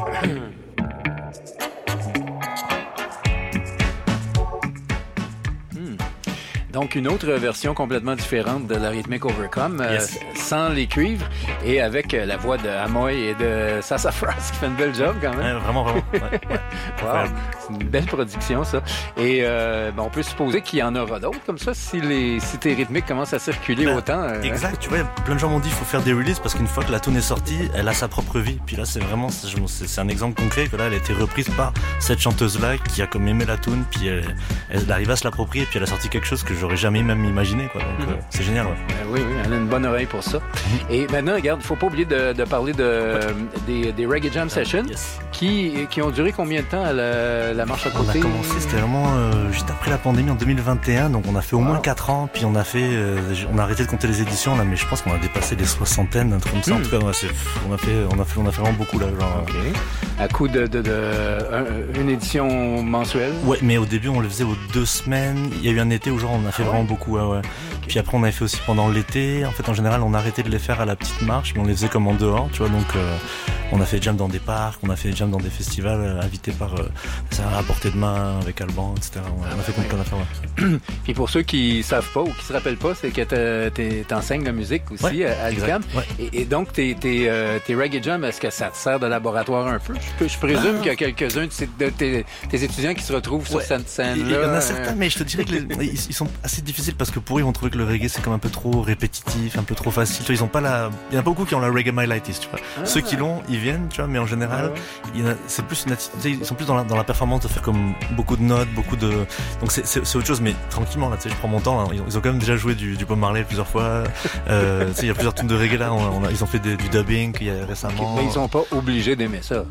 Donc, une autre version complètement différente de la rythmique Overcome, sans les cuivres et avec la voix de Amoy et de Sassafras qui fait une belle job quand même. Vraiment. Ouais. Wow, c'est une belle production, ça. Et on peut supposer qu'il y en aura d'autres comme ça si tes rythmiques commencent à circuler autant. Exact. Tu vois, plein de gens m'ont dit qu'il faut faire des releases parce qu'une fois que la tune est sortie, elle a sa propre vie. Puis là, c'est un exemple concret que là, elle a été reprise par cette chanteuse-là qui a comme aimé la tune, puis elle arrive à se l'approprier, puis elle a sorti quelque chose que j'aurais jamais même imaginé, quoi. Donc c'est génial. Ouais. Oui, elle a une bonne oreille pour ça. Et maintenant, regarde, il faut pas oublier de parler des Reggae Jam Sessions qui ont duré combien de temps à la marche à côté? On a commencé, c'était vraiment juste après la pandémie en 2021, donc on a fait au moins 4 ans, puis on a arrêté de compter les éditions là, mais je pense qu'on a dépassé les soixantaines, un truc comme ça. En tout cas, on a fait vraiment beaucoup là, genre. Okay. À coup une édition mensuelle? Ouais, mais au début on le faisait aux 2 semaines. Il y a eu un été où genre on a fait vraiment beaucoup, ouais. Okay. Puis après on avait fait aussi pendant l'été. En fait, en général, on a arrêté de les faire à la petite marche, mais on les faisait comme en dehors, tu vois. Donc on a fait des jams dans des parcs, on a fait des jams dans des festivals invités par à portée de main avec Alban, etc. On a fait plein d'affaires. Ouais. Puis pour ceux qui savent pas ou qui se rappellent pas, c'est que t'enseignes la musique aussi à l'UQAM. Ouais. Et donc tes Reggae Jam, est-ce que ça te sert de laboratoire un peu? Je présume qu'il y a quelques-uns de tes étudiants qui se retrouvent sur cette scène-là. Il y en a certains, mais je te dirais que ils sont assez difficiles parce que pour eux, ils vont trouver que le reggae c'est comme un peu trop répétitif, un peu trop facile. Tu vois, il y en a pas beaucoup qui ont la Reggae My Lighties, tu vois. Ceux qui l'ont, ils viennent, tu vois, mais en général, c'est plus une attitude, ils sont plus dans la performance de faire comme beaucoup de notes, donc c'est autre chose, mais tranquillement là, tu sais, je prends mon temps. Hein. Ils ont quand même déjà joué du Bob Marley plusieurs fois. Tu sais, il y a plusieurs tunes de reggae là. Ils ont fait du dubbing récemment. Mais ils sont pas obligés d'aimer ça.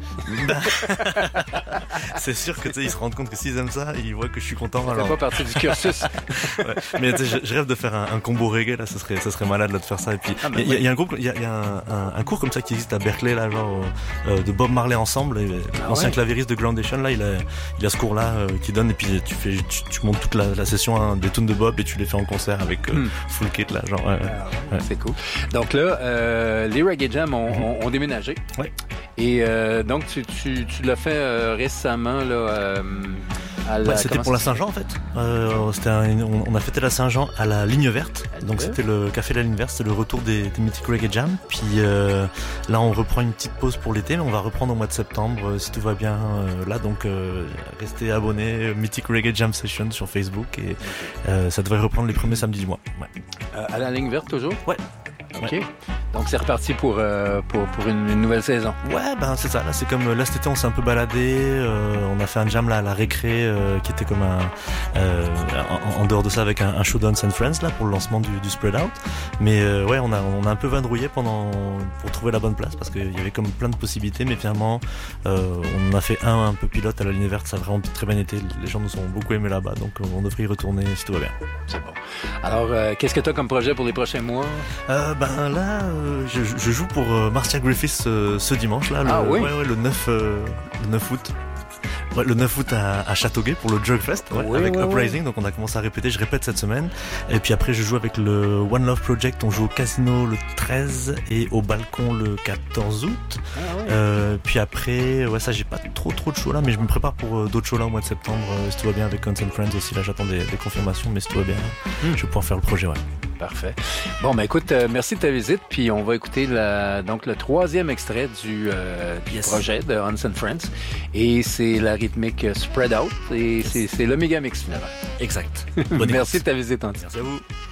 C'est sûr que tu sais, ils se rendent compte que s'ils aiment ça, ils voient que je suis content. Ça fait pas partie du cursus. Ouais. Mais tu sais, je rêve de faire un combo reggae là. Ça serait malade là de faire ça. Et puis il y a un groupe, il y a un cours comme ça qui existe à Berkeley là, genre de Bob Marley ensemble. L'ancien clavieriste de Groundation là, il a ce cours là qui donne, et puis tu montes toute la session des tunes de Bob et tu les fais en concert avec full kit là, genre. C'est cool. Donc là, les Reggae Jam ont déménagé. Ouais. Et donc tu l'as fait récemment là. C'était pour la Saint-Jean en fait. On a fêté la Saint-Jean à la Ligne Verte. Donc c'était le café de la Ligne Verte, c'était le retour des Mythic Reggae Jam. Puis là on reprend une petite pause pour l'été, mais on va reprendre au mois de septembre si tout va bien là. Donc restez abonnés, Mythic Reggae Jam Session sur Facebook, et ça devrait reprendre les premiers samedis du mois. Ouais. À la Ligne Verte toujours? Ouais. OK. Ouais. Donc c'est reparti pour une nouvelle saison. Ouais, ben c'est ça. Là c'est comme cet été on s'est un peu baladé, on a fait un jam là à la récré qui était comme en dehors de ça avec un show Dance and Friends là pour le lancement du Spread Out. Mais ouais, on a un peu vadrouillé pour trouver la bonne place parce qu'il y avait comme plein de possibilités, mais finalement on a fait un peu pilote à la Ligne Verte, ça a vraiment très bien été. Les gens nous ont beaucoup aimé là-bas, donc on devrait y retourner si tout va bien. C'est bon. Alors qu'est-ce que tu as comme projet pour les prochains mois? Ben là je joue pour Marcia Griffiths ce dimanche là, le 9 août. Ouais, le 9 août à Châteauguay pour le Jug Fest avec Uprising. Donc on a commencé à répéter, je répète cette semaine. Et puis après je joue avec le One Love Project, on joue au Casino le 13 et au Balcon le 14 août. Puis après, ça j'ai pas trop de shows là, mais je me prépare pour d'autres shows là au mois de septembre, si tout va bien, avec Guns N' Friends aussi. Là j'attends des confirmations, mais si tout va bien, je vais pouvoir faire le projet. Parfait. Bon, ben écoute, merci de ta visite, puis on va écouter donc le 3e extrait du projet de Guns N' Friends, et c'est la rythmique Spread Out, et c'est le méga mix finalement. Exact. Merci de ta visite, Andy. Merci à vous.